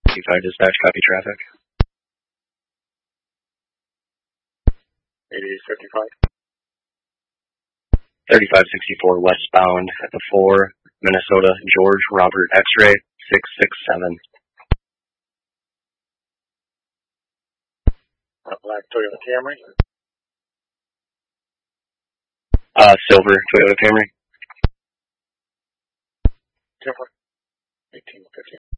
55 dispatch, copy traffic. 8855. 3564 westbound at the 4, Minnesota, George Robert X-ray 667. Black Toyota Camry. Silver Toyota Camry. 1850.